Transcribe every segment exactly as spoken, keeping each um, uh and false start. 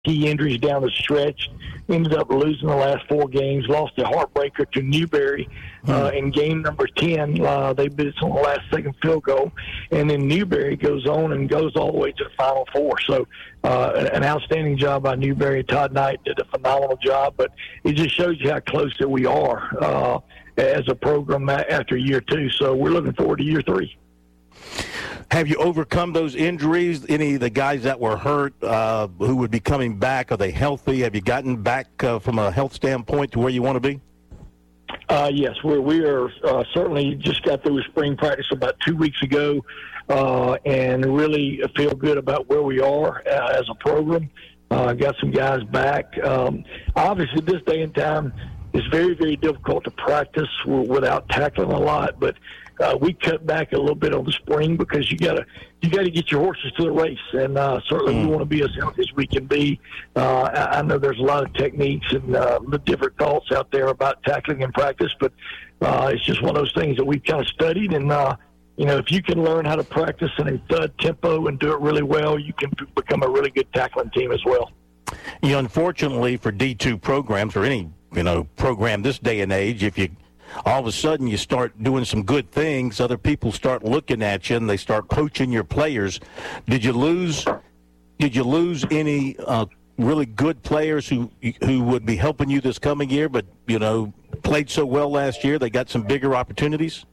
key injuries down the stretch. Ended up losing the last four games. Lost a heartbreaker to Newberry uh, in game number ten. Uh, they beat us on the last second field goal. And then Newberry goes on and goes all the way to the Final Four. So uh, an outstanding job by Newberry. Todd Knight did a phenomenal job. But it just shows you how close that we are uh, as a program after year two. So we're looking forward to year three. Have you overcome those injuries? Any of the guys that were hurt uh, who would be coming back, are they healthy? Have you gotten back uh, from a health standpoint to where you want to be? Uh, yes, we're, we are uh, certainly just got through spring practice about two weeks ago uh, and really feel good about where we are uh, as a program. Uh, got some guys back. Um, obviously, this day and time, it's very, very difficult to practice without tackling a lot, but Uh, we cut back a little bit on the spring because you gotta you gotta get your horses to the race, and uh, certainly mm. we want to be as healthy as we can be. Uh, I, I know there's a lot of techniques and uh, different thoughts out there about tackling in practice, but uh, it's just one of those things that we've kind of studied. And uh, you know, if you can learn how to practice in a thud tempo and do it really well, you can become a really good tackling team as well. You know, unfortunately for D two programs or any you know program this day and age, if you all of a sudden you start doing some good things, other people start looking at you and they start poaching your players. Did you lose did you lose any uh, really good players who who would be helping you this coming year, but you know played so well last year they got some bigger opportunities?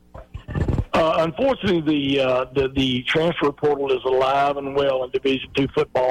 Uh, unfortunately, the, uh, the the transfer portal is alive and well in Division Two football.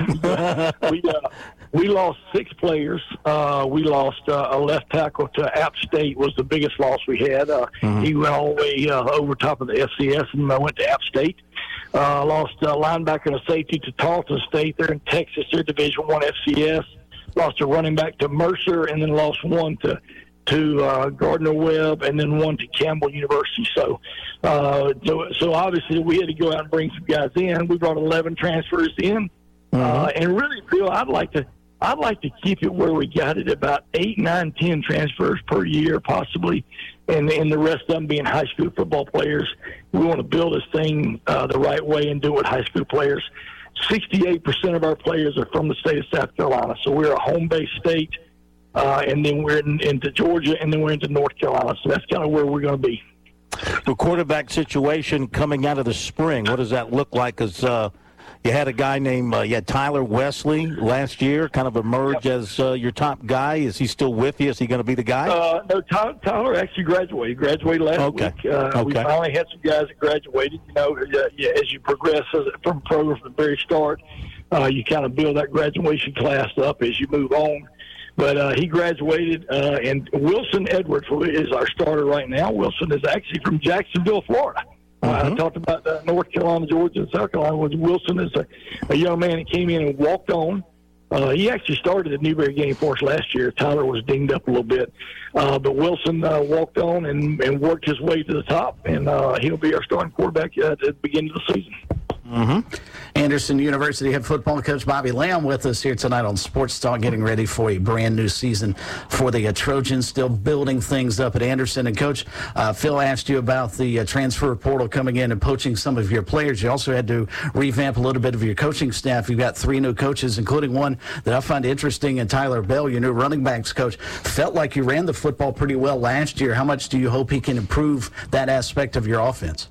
we uh, we lost six players. Uh, we lost uh, a left tackle to App State was the biggest loss we had. Uh, mm-hmm. He went all the way uh, over top of the F C S and uh, went to App State. Uh, lost a linebacker and a safety to Tarleton State. They're in Texas. They're Division One F C S. Lost a running back to Mercer, and then lost one to. to uh, Gardner-Webb, and then one to Campbell University. So, uh, so, so obviously we had to go out and bring some guys in. We brought eleven transfers in, mm-hmm. uh, and really feel I'd like to, I'd like to keep it where we got it, about eight, nine, ten transfers per year, possibly, and and the rest of them being high school football players. We want to build this thing uh, the right way and do it with high school players. sixty-eight percent of our players are from the state of South Carolina, so we're a home-based state. Uh, and then we're in, into Georgia, and then we're into North Carolina. So that's kind of where we're going to be. The quarterback situation coming out of the spring, what does that look like? Because uh, you had a guy named uh, you had Tyler Wesley last year kind of emerge yep. as uh, your top guy. Is he still with you? Is he going to be the guy? Uh, no, Tyler, Tyler actually graduated. He graduated last okay. week. Uh, okay. We finally had some guys that graduated. You know, uh, yeah, as you progress as, from a program from the very start, uh, you kind of build that graduation class up as you move on. But uh, he graduated, uh, and Wilson Edwards is our starter right now. Wilson is actually from Jacksonville, Florida. Uh, mm-hmm. I talked about uh, North Carolina, Georgia, and South Carolina. Wilson is a, a young man that came in and walked on. Uh, he actually started the Newberry game for us last year. Tyler was dinged up a little bit. Uh, but Wilson uh, walked on and, and worked his way to the top, and uh, he'll be our starting quarterback uh, at the beginning of the season. Mm-hmm. Anderson University head football coach Bobby Lamb with us here tonight on Sports Talk, getting ready for a brand new season for the uh, Trojans, still building things up at Anderson. And Coach, uh, Phil asked you about the uh, transfer portal coming in and poaching some of your players. You also had to revamp a little bit of your coaching staff. You've got three new coaches, including one that I find interesting, and Tyler Bell, your new running backs coach. Felt like you ran the football pretty well last year. How much do you hope he can improve that aspect of your offense?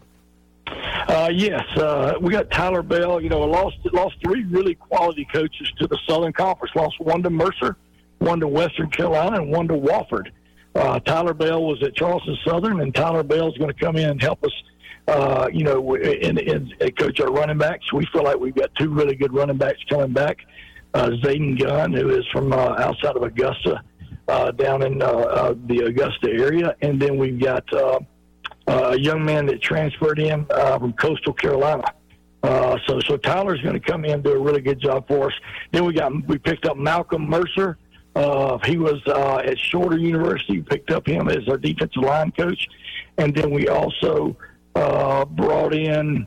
Uh, yes, uh, we got Tyler Bell. You know, lost lost three really quality coaches to the Southern Conference. Lost one to Mercer, one to Western Carolina, and one to Wofford. Uh, Tyler Bell was at Charleston Southern, and Tyler Bell is going to come in and help us. Uh, you know, and, and, and coach our running backs. We feel like we've got two really good running backs coming back. Uh, Zayden Gunn, who is from uh, outside of Augusta, uh, down in uh, uh, the Augusta area, and then we've got. Uh, Uh, a young man that transferred in uh, from Coastal Carolina. Uh, so, so Tyler's going to come in and do a really good job for us. Then we got we picked up Malcolm Mercer. Uh, he was uh, at Shorter University. We picked up him as our defensive line coach, and then we also uh, brought in.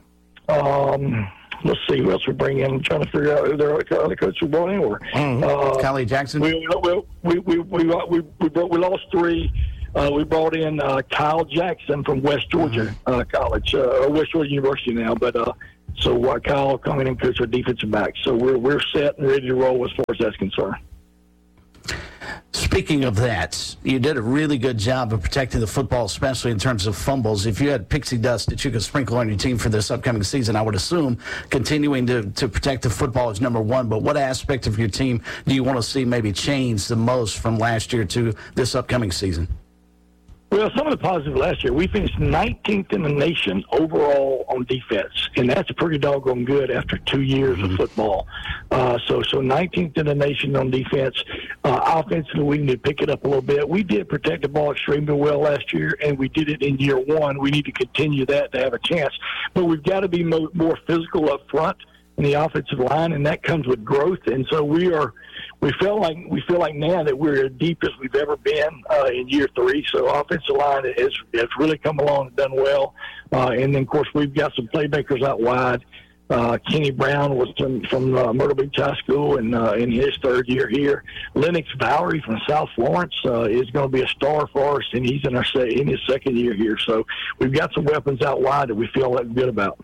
Um, let's see who else we bring in. I'm trying to figure out who the other coach we brought in. Or mm-hmm. uh, Kylie Jackson. We we we we we we, we, brought, we lost three. Uh, we brought in uh, Kyle Jackson from West Georgia uh, College, uh, or West Georgia University now. But uh, So uh, Kyle will come in and coach our defensive backs. So we're we're set and ready to roll as far as that's concerned. Speaking of that, you did a really good job of protecting the football, especially in terms of fumbles. If you had pixie dust that you could sprinkle on your team for this upcoming season, I would assume continuing to, to protect the football is number one. But what aspect of your team do you want to see maybe change the most from last year to this upcoming season? Well, some of the positives last year, we finished nineteenth in the nation overall on defense, and that's pretty doggone good after two years mm-hmm. of football. Uh, so, so nineteenth in the nation on defense. Uh, offensively, we need to pick it up a little bit. We did protect the ball extremely well last year, and we did it in year one. We need to continue that to have a chance. But we've got to be mo- more physical up front in the offensive line, and that comes with growth. And so we are. We feel like we feel like now that we're as deep as we've ever been uh, in year three. So offensive line has has really come along and done well. Uh, and then of course we've got some playmakers out wide. Uh, Kenny Brown was from, from uh, Myrtle Beach High School and uh, in his third year here. Lennox Valerie from South Florence uh, is going to be a star for us, and he's in our se- in his second year here. So we've got some weapons out wide that we feel like good about.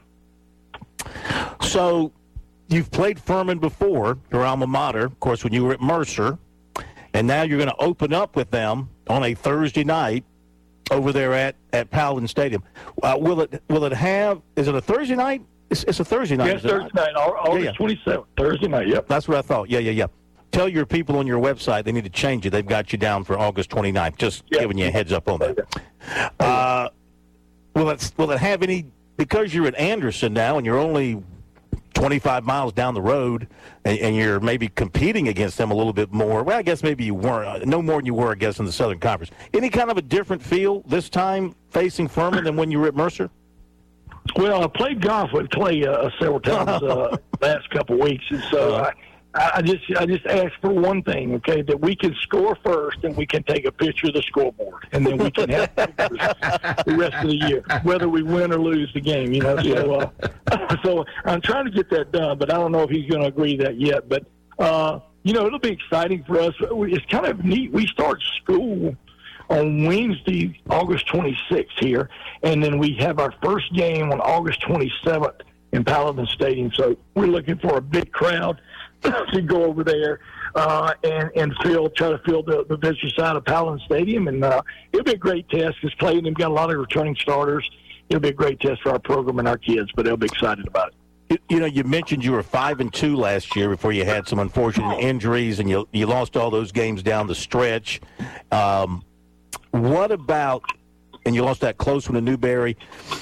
So. You've played Furman before, your alma mater, of course, when you were at Mercer, and now you're going to open up with them on a Thursday night over there at, at Paladin Stadium. Uh, will it will it have, is it a Thursday night? It's, it's a Thursday night. Yes, Thursday night, August yeah, yeah. twenty-seventh, Thursday night, yep. That's what I thought. Yeah, yeah, yeah. Tell your people on your website they need to change it. They've got you down for August twenty-ninth. Just yep. giving you a heads up on that. Uh, will, it, will it have any, because you're at Anderson now and you're only twenty-five miles down the road, and, and you're maybe competing against them a little bit more. Well, I guess maybe you weren't. No more than you were, I guess, in the Southern Conference. Any kind of a different feel this time facing Furman than when you were at Mercer? Well, I played golf with Clay uh, several times uh, last couple of weeks, and so I, I just I just ask for one thing, okay, that we can score first and we can take a picture of the scoreboard, and then we can have pictures the rest of the year, whether we win or lose the game, you know. So, uh, so I'm trying to get that done, but I don't know if he's going to agree to that yet. But, uh, you know, it'll be exciting for us. It's kind of neat. We start school on Wednesday, August twenty-sixth here, and then we have our first game on August twenty-seventh in Paladin Stadium. So we're looking for a big crowd to go over there uh, and and fill, try to fill the, the visitor side of Paladin Stadium, and uh, it'll be a great test because Clay and them got a lot of returning starters. It'll be a great test for our program and our kids, but they'll be excited about it. You know, you mentioned you were five and two last year before you had some unfortunate injuries, and you you lost all those games down the stretch. Um, what about, and you lost that close one to Newberry.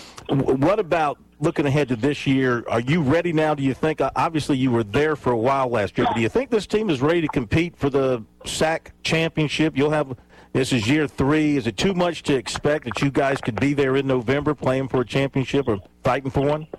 What about looking ahead to this year? Are you ready now, do you think? Obviously, you were there for a while last year, but do you think this team is ready to compete for the S A C championship? You'll have, this is year three. Is it too much to expect that you guys could be there in November playing for a championship or fighting for one?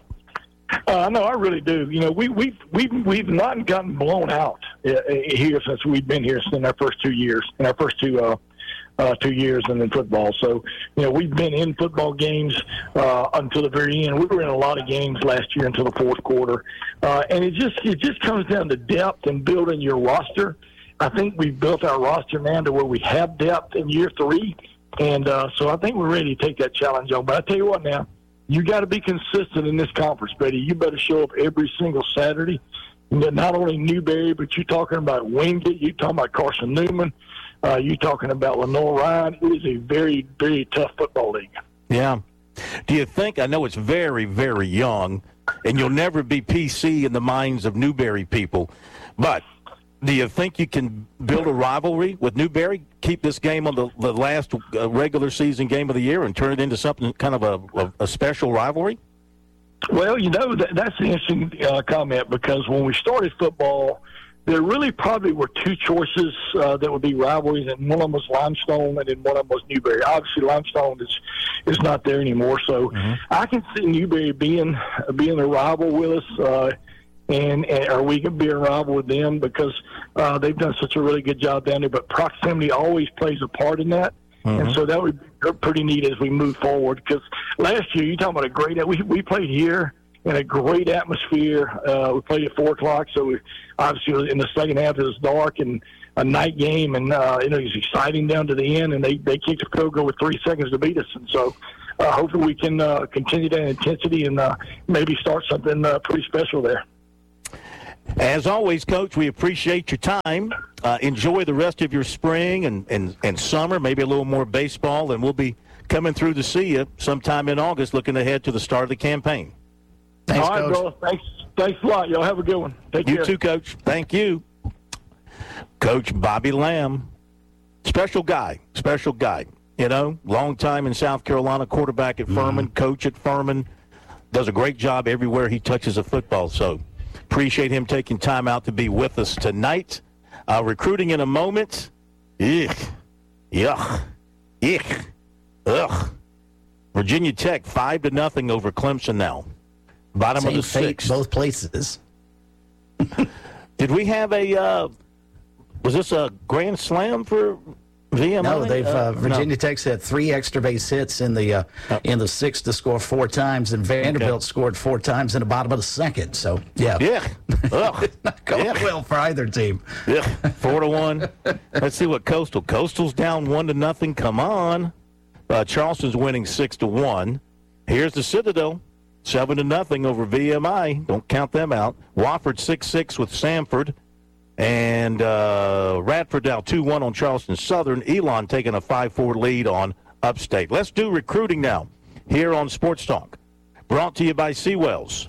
Uh, no, I really do. You know, we, we've we've we've not gotten blown out uh, here since we've been here in our first two years, in our first two uh, uh, two years in football. So, you know, we've been in football games uh, until the very end. We were in a lot of games last year until the fourth quarter, uh, and it just it just comes down to depth and building your roster. I think we've built our roster now to where we have depth in year three, and uh, so I think we're ready to take that challenge on. But I tell you what, now. You got to be consistent in this conference, Betty. You better show up every single Saturday. Not only Newberry, but you're talking about Wingate. You're talking about Carson Newman. Uh, you're talking about Lenore Ryan. It is a very, very tough football league. Yeah. Do you think, I know it's very, very young, and you'll never be P C in the minds of Newberry people, but do you think you can build a rivalry with Newberry, keep this game on the, the last uh, regular season game of the year and turn it into something kind of a, a, a special rivalry? Well, you know, that, that's an interesting uh, comment because when we started football, there really probably were two choices uh, that would be rivalries, and one of them was Limestone and then one of them was Newberry. Obviously, Limestone is is not there anymore, so mm-hmm. I can see Newberry being, being a rival with us, uh And, and or we can be a rival with them because uh, they've done such a really good job down there. But proximity always plays a part in that, mm-hmm. and so that would be pretty neat as we move forward. Because last year, you talking about a great we we played here in a great atmosphere. Uh, we played at four o'clock, so we, obviously in the second half it was dark and a night game, and uh, you know it was exciting down to the end. And they they kicked a field goal with three seconds to beat us, and so. uh, hopefully we can uh, continue that intensity and uh, maybe start something uh, pretty special there. As always, Coach, we appreciate your time. Uh, enjoy the rest of your spring and, and, and summer, maybe a little more baseball, and we'll be coming through to see you sometime in August, looking ahead to the start of the campaign. Thanks, All right, Coach. bro. Thanks, thanks a lot. Y'all have a good one. Take You care. too, Coach. Thank you. Coach Bobby Lamb, special guy, special guy. You know, long time in South Carolina, quarterback at Furman, mm-hmm. coach at Furman, does a great job everywhere he touches a football. So appreciate him taking time out to be with us tonight. Uh, recruiting in a moment. Yuck. Yuck. Yuck. Ugh. Virginia Tech, five to nothing over Clemson now. Bottom Same of the fate, sixth. both places. Did we have a, uh, was this a grand slam for V M I? No, they've uh, uh, Virginia no. Tech's had three extra base hits in the uh, Oh. in the sixth to score four times, and Vanderbilt Okay. scored four times in the bottom of the second. So yeah, Yeah. Ugh. not going Yeah. well for either team. Yeah. Four to one. Let's see what Coastal. Coastal's down one to nothing. Come on. Uh, Charleston's winning six to one. Here's the Citadel, seven to nothing over V M I. Don't count them out. Wofford six six with Samford. And uh, Radford now two one on Charleston Southern. Elon taking a five four lead on Upstate. Let's do recruiting now here on Sports Talk. Brought to you by Seawells.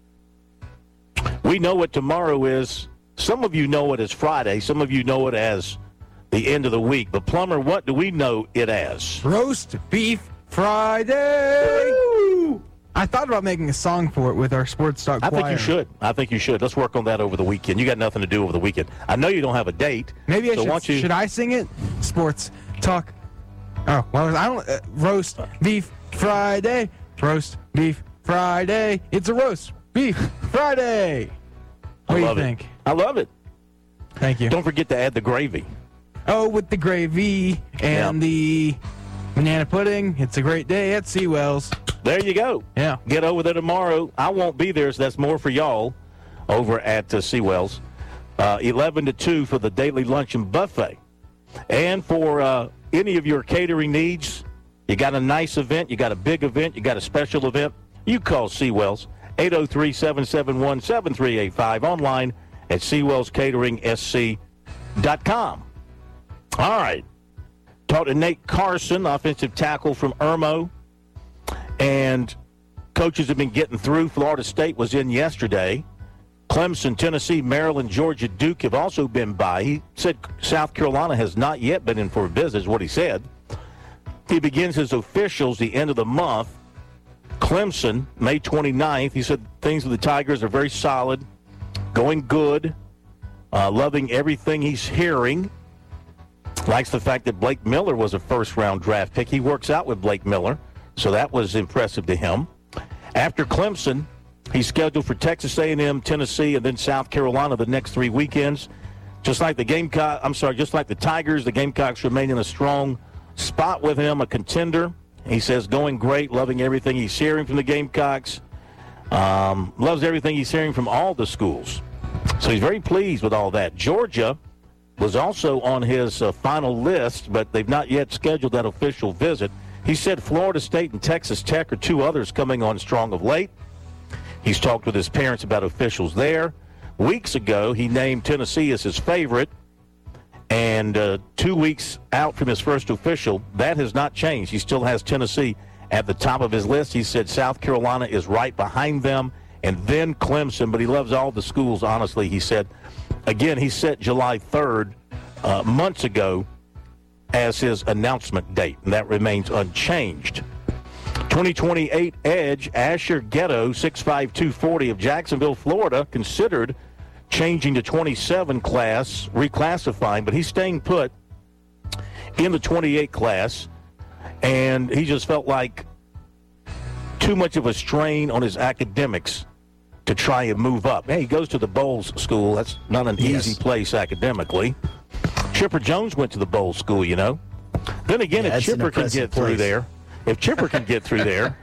We know what tomorrow is. Some of you know it as Friday. Some of you know it as the end of the week. But, Plumber, what do we know it as? Roast Beef Friday. Woo! I thought about making a song for it with our Sports Talk I choir. think you should. I think you should. Let's work on that over the weekend. You got nothing to do over the weekend. I know you don't have a date. Maybe I so should. why don't you... Should I sing it? Sports Talk. Oh, well, I don't. Uh, roast Beef Friday. Roast Beef Friday. It's a roast beef Friday. What I do love you it. think? I love it. Thank you. Don't forget to add the gravy. Oh, with the gravy and Yeah. the banana pudding. It's a great day at Seawells. There you go. Yeah. Get over there tomorrow. I won't be there, so that's more for y'all over at uh, Seawells. Uh, eleven to two for the daily luncheon buffet. And for uh, any of your catering needs, you got a nice event, you got a big event, you got a special event, you call Seawells, eight oh three, seven seven one, seven three eight five, online at seawells catering s c dot com. All right. Talked to Nate Carson, offensive tackle from Irmo. And coaches have been getting through. Florida State was in yesterday. Clemson, Tennessee, Maryland, Georgia, Duke have also been by. He said South Carolina has not yet been in for a visit, is what he said. He begins his officials the end of the month. Clemson, May twenty-ninth. He said things with the Tigers are very solid, going good, uh, loving everything he's hearing. Likes the fact that Blake Miller was a first-round draft pick. He works out with Blake Miller, so that was impressive to him. After Clemson, he's scheduled for Texas A and M, Tennessee, and then South Carolina the next three weekends. Just like the Gamecock, I'm sorry, just like the Tigers, the Gamecocks remain in a strong spot with him, a contender. He says going great, loving everything he's hearing from the Gamecocks. Um, loves everything he's hearing from all the schools. So he's very pleased with all that. Georgia was also on his uh, final list, but they've not yet scheduled that official visit. He said Florida State and Texas Tech are two others coming on strong of late. He's talked with his parents about officials there. Weeks ago, he named Tennessee as his favorite, and uh, two weeks out from his first official, that has not changed. He still has Tennessee at the top of his list. He said South Carolina is right behind them, and then Clemson, but he loves all the schools, honestly, he said. Again, he set July third uh, months ago as his announcement date, and that remains unchanged. twenty twenty-eight Edge, Asher Ghetto, six five, two forty of Jacksonville, Florida, considered changing to twenty-seven class, reclassifying, but he's staying put in the twenty-eight class, and he just felt like too much of a strain on his academics to try and move up. Hey, he goes to the Bowles School. That's not an Yes. easy place academically. Chipper Jones went to the Bowles School, you know. Then again, Yeah, if it's an Chipper can impressive get through place. there, if Chipper can get through there.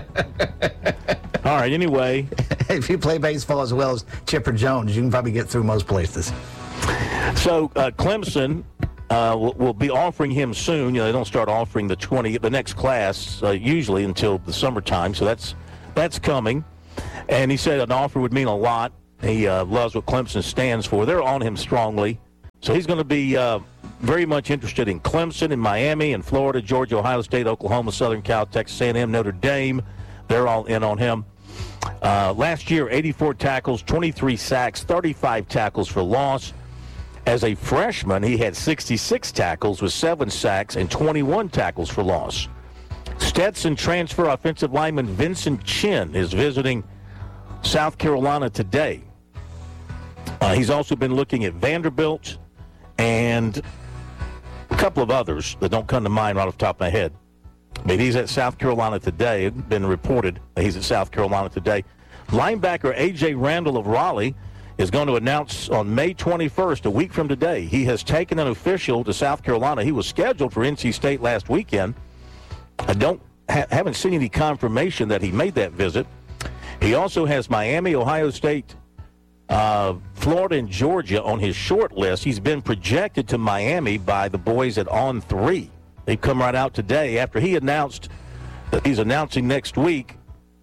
All right, anyway. If you play baseball as well as Chipper Jones, you can probably get through most places. So uh, Clemson uh, will, will be offering him soon. You know, they don't start offering the twenty, the next class uh, usually until the summertime, so that's that's coming. And he said an offer would mean a lot. He uh, loves what Clemson stands for. They're on him strongly. So he's going to be uh, very much interested in Clemson, in Miami, in Florida, Georgia, Ohio State, Oklahoma, Southern Cal, Texas A and M, Notre Dame. They're all in on him. Uh, last year, eighty-four tackles, twenty-three sacks, thirty-five tackles for loss. As a freshman, he had sixty-six tackles with seven sacks and twenty-one tackles for loss. Stetson transfer offensive lineman Vincent Chin is visiting South Carolina today. Uh, he's also been looking at Vanderbilt and a couple of others that don't come to mind right off the top of my head. But he's at South Carolina today. It's been reported that he's at South Carolina today. Linebacker A J Randall of Raleigh is going to announce on May twenty-first, a week from today, he has taken an official to South Carolina. He was scheduled for N C State last weekend. I don't ha- haven't seen any confirmation that he made that visit. He also has Miami, Ohio State, uh, Florida, and Georgia on his short list. He's been projected to Miami by the boys at On three. They've come right out today after he announced that he's announcing next week.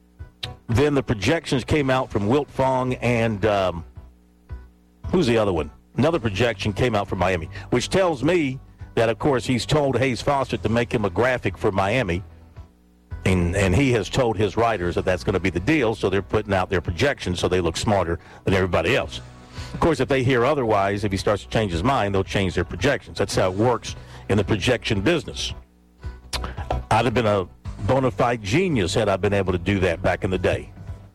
Then the projections came out from Wilt Fong and um, who's the other one? Another projection came out from Miami, which tells me that, of course, he's told Hayes Fawcett to make him a graphic for Miami. And, and he has told his writers that that's going to be the deal, so they're putting out their projections so they look smarter than everybody else. Of course, if they hear otherwise, if he starts to change his mind, they'll change their projections. That's how it works in the projection business. I'd have been a bona fide genius had I been able to do that back in the day.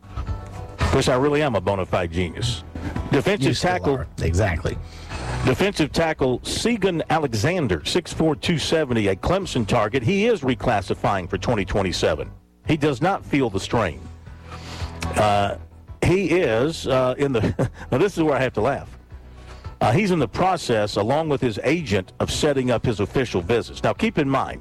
Of course, I really am a bona fide genius. Defensive tackle. Are. Exactly. Defensive tackle Segan Alexander, six foot four, two seventy, a Clemson target. He is reclassifying for twenty twenty-seven. He does not feel the strain. Uh, he is uh, in the – now, this is where I have to laugh. Uh, he's in the process, along with his agent, of setting up his official visits. Now, keep in mind,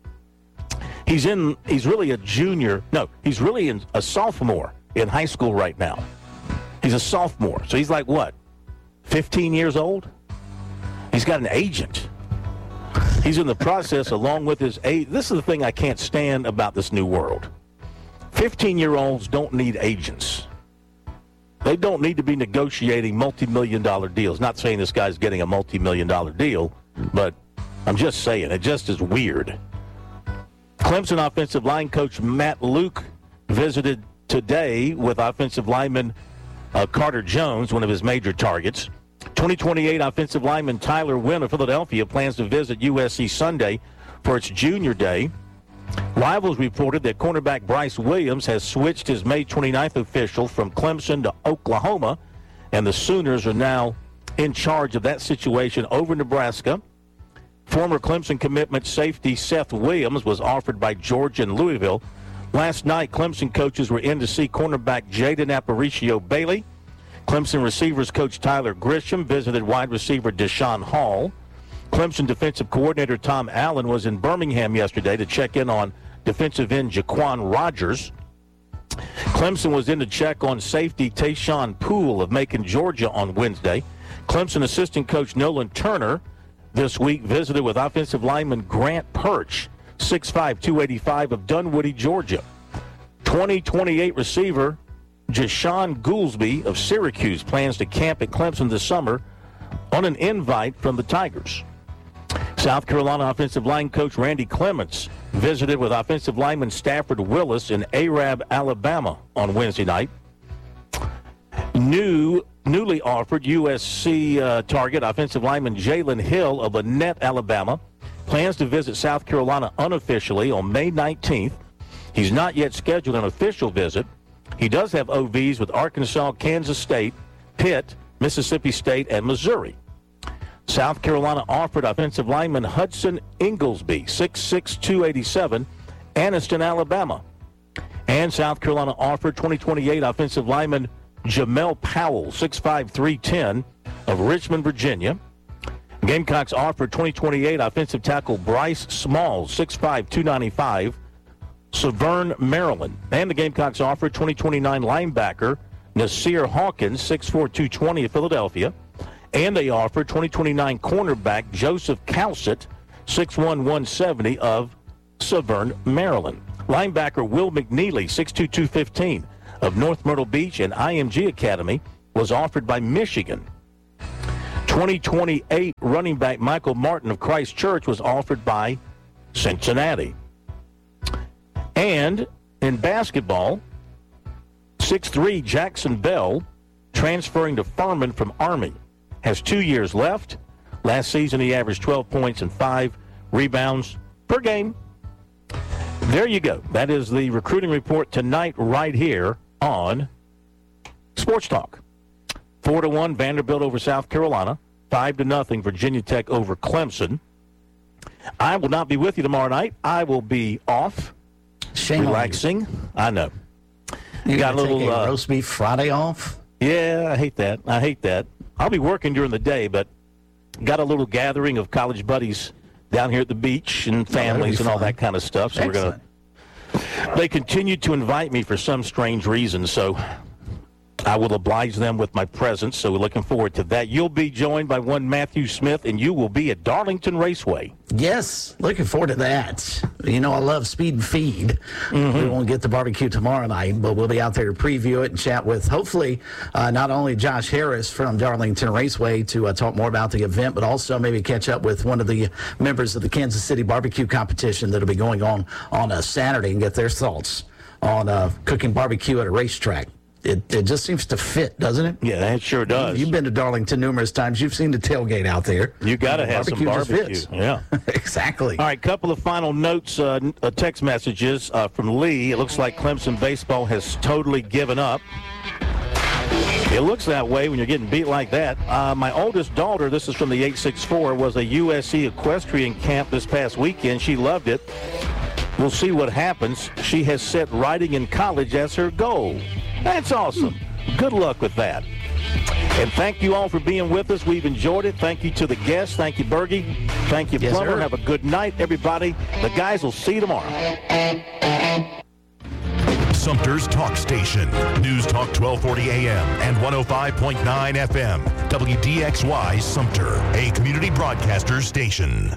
he's in. He's really a junior. No, he's really in, a sophomore in high school right now. He's a sophomore. So he's like, what, fifteen years old? He's got an agent. He's in the process along with his agent. This is the thing I can't stand about this new world. fifteen-year-olds don't need agents. They don't need to be negotiating multi-million dollar deals. Not saying this guy's getting a multi-million dollar deal, but I'm just saying it just is weird. Clemson offensive line coach Matt Luke visited today with offensive lineman uh, Carter Jones, one of his major targets. twenty twenty-eight offensive lineman Tyler Wynn of Philadelphia plans to visit U S C Sunday for its junior day. Rivals reported that cornerback Bryce Williams has switched his May twenty-ninth official from Clemson to Oklahoma, and the Sooners are now in charge of that situation over Nebraska. Former Clemson commitment safety Seth Williams was offered by Georgia and Louisville. Last night, Clemson coaches were in to see cornerback Jaden Aparicio Bailey. Clemson receivers coach Tyler Grisham visited wide receiver Deshaun Hall. Clemson defensive coordinator Tom Allen was in Birmingham yesterday to check in on defensive end Jaquan Rogers. Clemson was in to check on safety Tayshawn Poole of Macon, Georgia on Wednesday. Clemson assistant coach Nolan Turner this week visited with offensive lineman Grant Perch, six five, two eighty-five of Dunwoody, Georgia. twenty twenty-eight receiver Jashawn Goolsby of Syracuse plans to camp at Clemson this summer on an invite from the Tigers. South Carolina offensive line coach Randy Clements visited with offensive lineman Stafford Willis in Arab, Alabama on Wednesday night. New, newly offered U S C uh, target offensive lineman Jalen Hill of Lynette, Alabama plans to visit South Carolina unofficially on May nineteenth. He's not yet scheduled an official visit. He does have O Vs with Arkansas, Kansas State, Pitt, Mississippi State, and Missouri. South Carolina offered offensive lineman Hudson Inglesby, six six, two eighty-seven, Anniston, Alabama. And South Carolina offered twenty twenty-eight offensive lineman Jamel Powell, six five, three ten, of Richmond, Virginia. Gamecocks offered twenty twenty-eight offensive tackle Bryce Smalls, six five, two ninety-five, Severn, Maryland. And the Gamecocks offered twenty twenty-nine linebacker Nasir Hawkins, six four, two twenty of Philadelphia. And they offered twenty twenty-nine cornerback Joseph Cowsett, six one, one seventy, of Severn, Maryland. Linebacker Will McNeely, six two, two fifteen, of North Myrtle Beach and I M G Academy, was offered by Michigan. twenty twenty-eight running back Michael Martin of Christ Church was offered by Cincinnati. And in basketball, six three Jackson Bell, transferring to Furman from Army, has two years left. Last season, he averaged twelve points and five rebounds per game. There you go. That is the recruiting report tonight right here on Sports Talk. Four to one, Vanderbilt over South Carolina. Five to nothing, Virginia Tech over Clemson. I will not be with you tomorrow night. I will be off. Shame relaxing. On you. I know. You got a little take a uh, roast beef Friday off? Yeah, I hate that. I hate that. I'll be working during the day, but got a little gathering of college buddies down here at the beach and families oh, and all that kind of stuff. So Excellent. we're gonna. They continue to invite me for some strange reason, so I will oblige them with my presence, so we're looking forward to that. You'll be joined by one Matthew Smith, and you will be at Darlington Raceway. Yes, looking forward to that. You know, I love Speed and Feed. Mm-hmm. We won't get the barbecue tomorrow night, but we'll be out there to preview it and chat with, hopefully, uh, not only Josh Harris from Darlington Raceway to uh, talk more about the event, but also maybe catch up with one of the members of the Kansas City Barbecue Competition that'll be going on on a Saturday and get their thoughts on uh, cooking barbecue at a racetrack. It, it just seems to fit, doesn't it? Yeah, it sure does. You've been to Darlington numerous times. You've seen the tailgate out there. You got to have some barbecue. Yeah, exactly. All right, couple of final notes, uh, uh, text messages uh, from Lee. It looks like Clemson baseball has totally given up. It looks that way when you're getting beat like that. Uh, my oldest daughter, this is from the eight six four, was a U S C equestrian camp this past weekend. She loved it. We'll see what happens. She has set riding in college as her goal. That's awesome. Good luck with that. And thank you all for being with us. We've enjoyed it. Thank you to the guests. Thank you, Bergie. Thank you, Plummer. Yes, have a good night, everybody. The guys will see you tomorrow. Sumter's Talk Station. News Talk twelve forty A M and one oh five point nine F M. W D X Y Sumter, a community broadcaster station.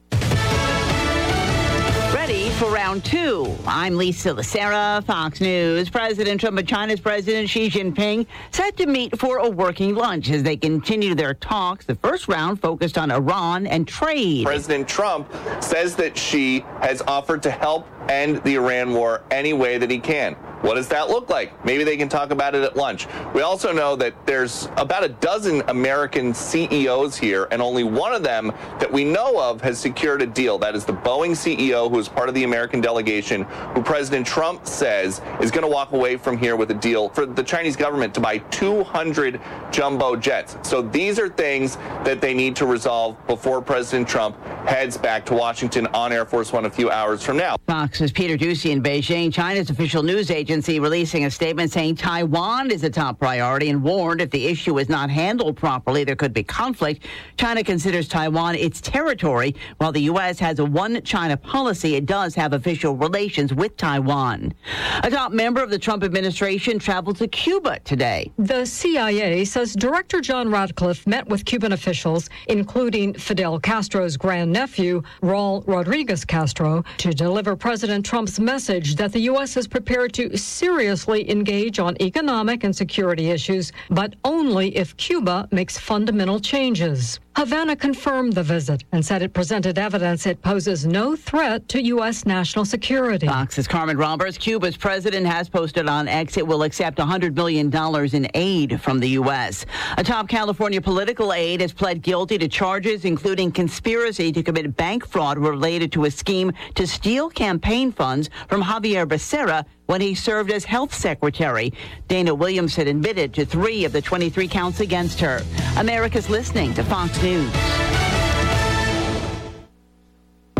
Ready for round two. I'm Lisa Lacera, Fox News. President Trump and China's President Xi Jinping set to meet for a working lunch as they continue their talks. The first round focused on Iran and trade. President Trump says that Xi has offered to help end the Iran war any way that he can. What does that look like? Maybe they can talk about it at lunch. We also know that there's about a dozen American C E Os here, and only one of them that we know of has secured a deal. That is the Boeing C E O, who is part of the American delegation, who President Trump says is going to walk away from here with a deal for the Chinese government to buy two hundred jumbo jets. So these are things that they need to resolve before President Trump heads back to Washington on Air Force One a few hours from now. Fox's Peter Doocy in Beijing. China's official news agency releasing a statement saying Taiwan is a top priority and warned if the issue is not handled properly, there could be conflict. China considers Taiwan its territory. While the U S has a one-China policy, it does have official relations with Taiwan. A top member of the Trump administration traveled to Cuba today. The C I A says Director John Ratcliffe met with Cuban officials, including Fidel Castro's grandnephew, Raul Rodriguez Castro, to deliver President Trump's message that the U S is prepared to seriously engage on economic and security issues, but only if Cuba makes fundamental changes. Havana confirmed the visit and said it presented evidence it poses no threat to U S national security. Fox's Carmen Roberts. Cuba's president has posted on X it will accept one hundred million dollars in aid from the U S. A top California political aide has pled guilty to charges including conspiracy to commit bank fraud related to a scheme to steal campaign funds from Javier Becerra when he served as health secretary. Dana Williamson admitted to three of the twenty-three counts against her. America's listening to Fox News.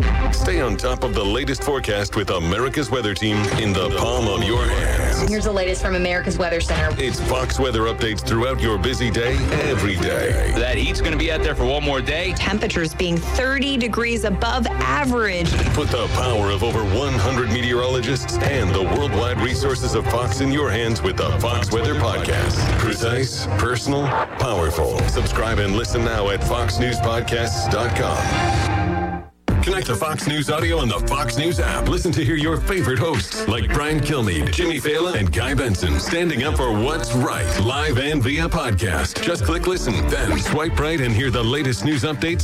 Stay on top of the latest forecast with America's Weather Team in the palm of your hands. Here's the latest from America's Weather Center. It's Fox weather updates throughout your busy day, every day. That heat's going to be out there for one more day. Temperatures being thirty degrees above average. Put the power of over one hundred meteorologists and the worldwide resources of Fox in your hands with the Fox Weather Podcast. Precise, personal, powerful. Subscribe and listen now at fox news podcasts dot com. Connect to Fox News Audio on the Fox News app. Listen to hear your favorite hosts like Brian Kilmeade, Jimmy Fallon, and Guy Benson standing up for what's right, live and via podcast. Just click listen, then swipe right and hear the latest news updates